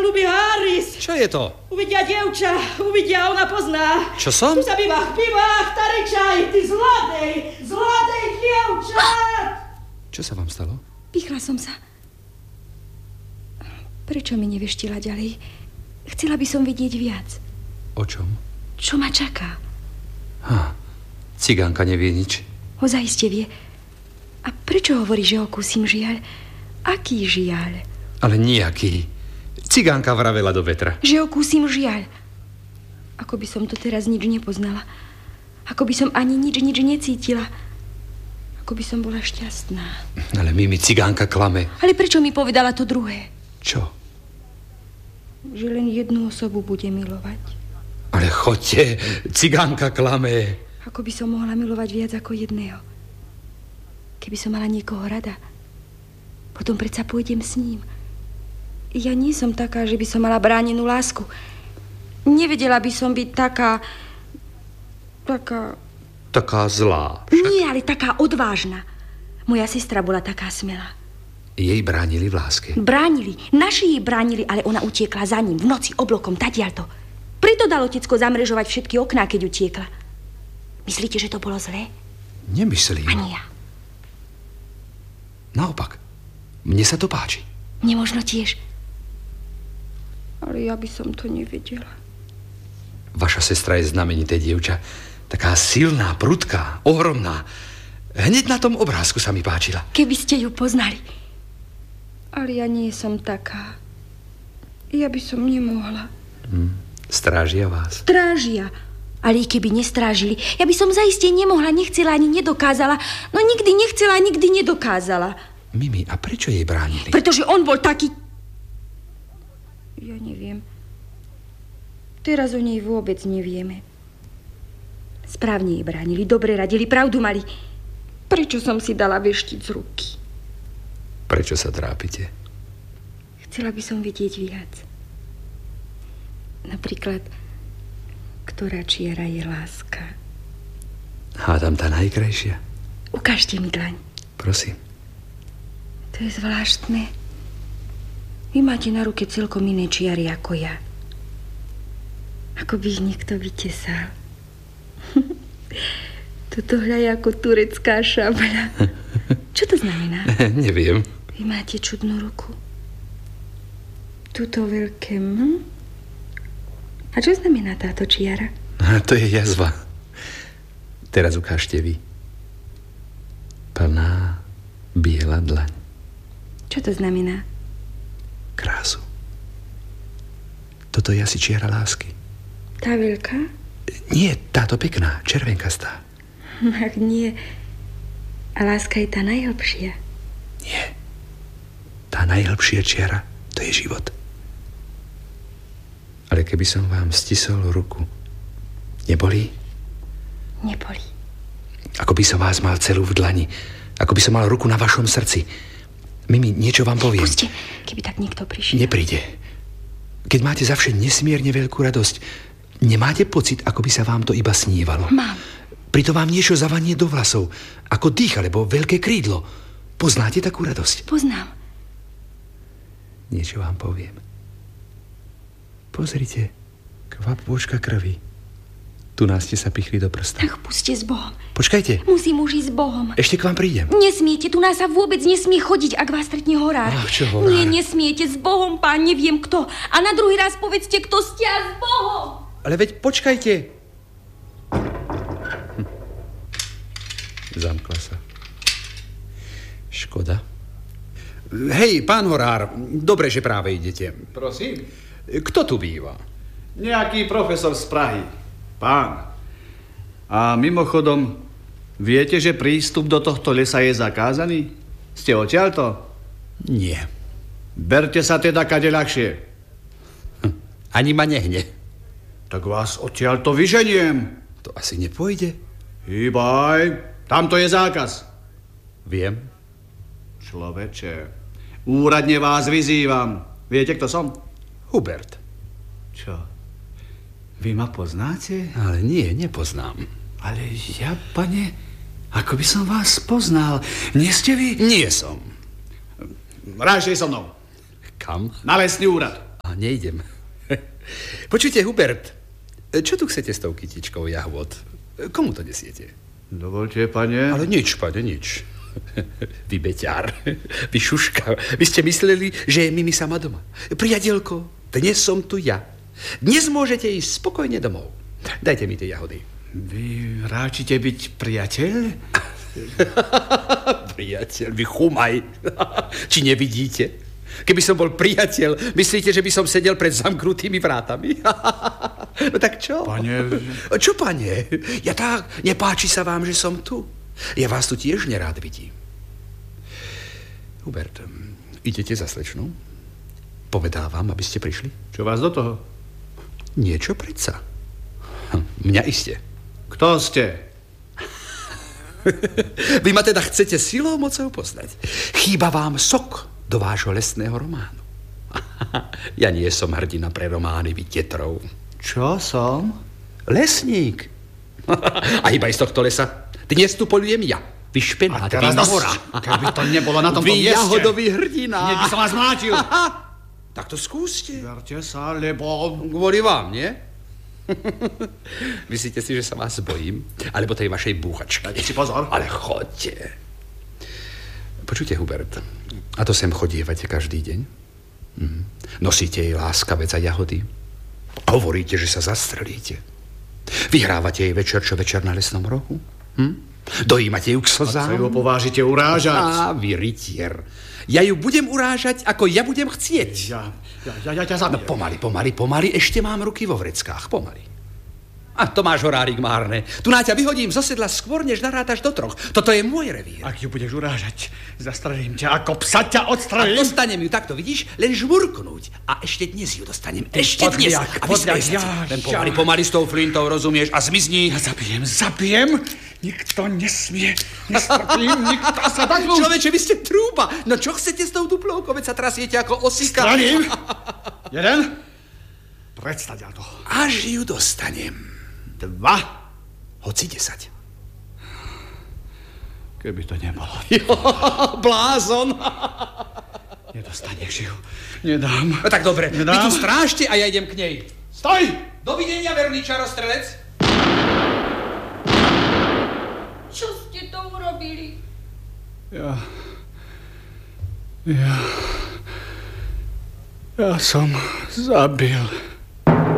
ľúbi Harris. Čo je to? Uvidia dievča, ona pozná. Čo som? Tu sa bivách, Taričaj, ty zladej dievčat. Čo sa vám stalo? Pichla som sa. Prečo mi neveštila ďalej? Chcela by som vidieť viac. O čom? Čo ma čaká? Cigánka nevie nič. Ozajste vie. A prečo hovorí, že okúsim žiaľ? Aký žiaľ? Ale nejaký. Cigánka vravela do vetra. Že okúsim žiaľ. Ako by som to teraz nič nepoznala. Ako by som ani nič necítila. Ako by som bola šťastná. Ale Mimi, cigánka klame. Ale prečo mi povedala to druhé? Čo? Že len jednu osobu bude milovať. Ale choďte, cigánka klame. Ako by som mohla milovať viac ako jedného? Keby som mala niekoho rada, potom predsa pôjdem s ním. Ja nie som taká, že by som mala bránenú lásku. Nevedela by som byť taká... Taká zlá. Však? Nie, ale taká odvážna. Moja sestra bola taká smelá. Jej bránili v láske. Bránili. Naši jej bránili, ale ona utiekla za ním v noci oblokom, tadiaľto. Preto dal otecko zamrežovať všetky okná, keď utiekla. Myslíte, že to bolo zlé? Nemyslím. Ani ja. Naopak, mne sa to páči. Nemožno tiež. Ale ja by som to nevedela. Vaša sestra je znamenité dievča. Taká silná, prudká, ohromná. Hneď na tom obrázku sa mi páčila. Keby ste ju poznali. Ale ja nie som taká. Ja by som nemohla. Strážia vás. Strážia. Ale i keby nestrážili, ja by som zaiste nemohla, nechcela ani nedokázala. No nikdy nechcela, nikdy nedokázala. Mimi, a prečo jej bránili? Pretože on bol taký... Ja neviem. Teraz o nej vôbec nevieme. Správne jej bránili, dobre radili, pravdu mali. Prečo som si dala veštiť z ruky? Prečo sa trápite? Chcela by som vedieť viac. Napríklad, ktorá čiara je láska. Hádam tá najkrajšia. Ukážte mi dlaň. Prosím. To je zvláštne. Vy máte na ruke celkom iné čiary ako ja. Ako by ich niekto vytesal. Toto hľa ako turecká šabľa. Čo to znamená? Neviem. Vy máte čudnú ruku. Tuto veľké A čo znamená táto čiara? To je jazva. Teraz ukážte vy. Plná biela dlaň. Čo to znamená? Krásu. Toto je asi čiara lásky. Tá veľká? Nie, táto pekná, červenkastá. Ach, nie. A láska je tá najhlbšia. Nie. Tá najhlbšia čiara, to je život. Ale keby som vám stisol ruku, nebolí? Nebolí. Ako by som vás mal celú v dlani. Ako by som mal ruku na vašom srdci. Mimi, niečo vám poviem. Puste, keby tak niekto prišiel. Nepríde. Keď máte zavše nesmierne veľkú radosť, nemáte pocit, ako by sa vám to iba snívalo? Mám. Prito vám niečo zavanie do vlasov, ako dých alebo veľké krídlo. Poznáte takú radosť? Poznám. Niečo vám poviem. Pozrite, kvapôčka krvi. Tu nás ste sa pichli do prsta. Ach, puste s Bohom. Počkajte. Musím už ísť s Bohom. Ešte k vám prídem. Nesmiete, tu nás sa vôbec nesmie chodiť, ak vás stretne horár. Ach, čo horár? Nie, nesmiete, s Bohom, pán, neviem kto. A na druhý raz povedzte, kto ste a s Bohom. Ale veď počkajte. Zamkla sa. Škoda. Hej, pán horár, dobre, že práve idete. Prosím? Kto tu býva? Nejaký profesor z Prahy. Pán. A mimochodom, viete, že prístup do tohto lesa je zakázaný? Ste odtiaľto? Nie. Berte sa teda kade ľahšie. Ani ma nehne. Tak vás odtiaľto vyženiem. To asi nepôjde. Hýbaj, tamto je zákaz. Viem. Človeče, úradne vás vyzývam. Viete, kto som? Hubert. Čo? Vy ma poznáte? Ale nie, nepoznám. Ale ja, pane, ako by som vás poznal. Nie ste vy? Nie som. Rážte so mnou. Kam? Na lesný úrad. A nejdem. Počujte, Hubert, čo tu chcete s tou kytičkou jahôd? Komu to nesiete? Dovolte, pane. Ale nič, pane, nič. Vy beťar, vy šuška, vy ste mysleli, že je Mimi sama doma. Priateľko, dnes som tu ja. Dnes môžete ísť spokojne domov. Dajte mi tie jahody. Vy ráčite byť priateľ? Priateľ, vy chumaj. Či nevidíte? Keby som bol priateľ, myslíte, že by som sedel pred zamknutými vrátami? No tak čo? Pane... Čo, pane? Ja tak, nepáči sa vám, že som tu? Ja vás tu tiež nerád vidím. Hubert, idete za slečnou? Povedá vám, aby ste prišli? Čo vás do toho? Niečo predsa. Mňa iste. Kto ste? Vy ma teda chcete silou mocou poznať. Chýba vám sok do vášho lesného románu. Ja nie som hrdina pre romány, vy tetrov. Čo som? Lesník. A iba z tohto lesa. Dnes tu polujem ja. Vy špenát, vy mora. Keby to nebolo na tomto vy mieste. Vy jahodový hrdina. Hneď by som vás mlátil. Tak to skúste. Verte sa, lebo... Kvôli vám, nie? Myslíte si, že sa vás bojím? Alebo tej vašej búchačky? Dajte si pozor. Ale chodte. Počujte, Hubert, a to sem chodívate každý deň? Nosíte jej láskavec a jahody? Hovoríte, že sa zastrelíte? Vyhrávate jej večer čo večer na lesnom rohu? Dojímate ju k slzám? Ak sa ju povážite urážať? Á, vy rytier. Ja ju budem urážať, ako ja budem chcieť. Ja ťa zabijem. No pomaly, ešte mám ruky vo vreckách, pomaly. A Tomáš Horárik márne. Tu na ťa vyhodím zo sedla skôr, než narátaš do 3. Toto je môj revír. Ak ju budeš urážať, zastrelím ťa, ako psa ťa odstrelím. A dostanem ju, takto vidíš, len žmurknúť. A ešte dnes ju dostanem, ešte dnes. A len pomaly s tou flintou, rozumieš, a zmizni. Ja zabijem. Nikto nesmie, nestrpím, nikto sa tak... Človeče, vy ste trúba. No čo chcete s tou duplovkou, veď sa trasiete ako osika. Strelím. Jeden. Predstaď to. Až ju dostanem. 2. Hoci 10. Keby to nebolo. Blázon. Nedostaneš ju. Nedám. No tak dobre, vy tu strážte a ja idem k nej. Stoj! Dovidenia, verný čarostrelec. Čo ste to urobili? Ja som zabil